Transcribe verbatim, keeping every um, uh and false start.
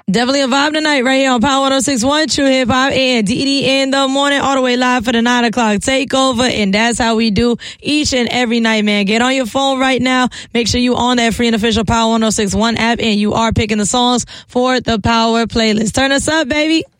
Definitely a vibe tonight right here on Power one oh six point one, True Hip Hop, and D D in the morning, all the way live for the nine o'clock takeover, and that's how we do each and every night, man. Get on your phone right now. Make sure you on that free and official Power one oh six point one app, and you are picking the songs for the Power playlist. Turn us up, baby.